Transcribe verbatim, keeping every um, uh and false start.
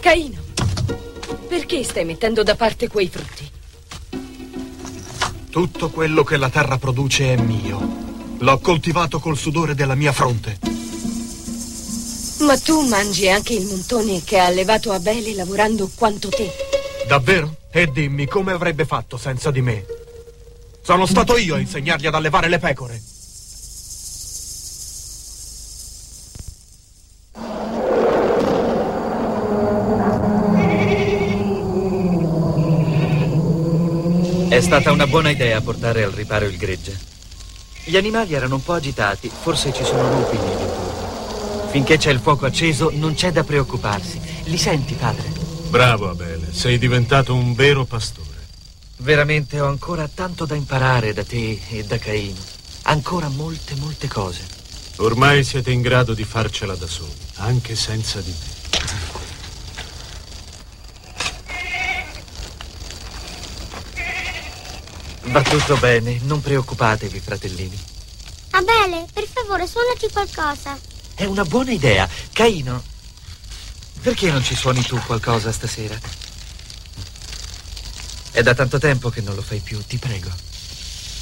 Caino, perché stai mettendo da parte quei frutti? Tutto quello che la terra produce è mio. L'ho coltivato col sudore della mia fronte. Ma tu mangi anche il montone che ha allevato Abele lavorando quanto te. Davvero? E dimmi, come avrebbe fatto senza di me? Sono stato io a insegnargli ad allevare le pecore. È stata una buona idea portare al riparo il gregge. Gli animali erano un po' agitati, forse ci sono lupi lì dintorno. Finché c'è il fuoco acceso non c'è da preoccuparsi. Li senti, padre? Bravo, Abele, sei diventato un vero pastore. Veramente ho ancora tanto da imparare da te e da Caino. Ancora molte, molte cose. Ormai siete in grado di farcela da soli, anche senza di me. Va tutto bene, non preoccupatevi, fratellini. Abele, per favore, suonaci qualcosa. È una buona idea. Caino, perché non ci suoni tu qualcosa stasera? È da tanto tempo che non lo fai più, ti prego.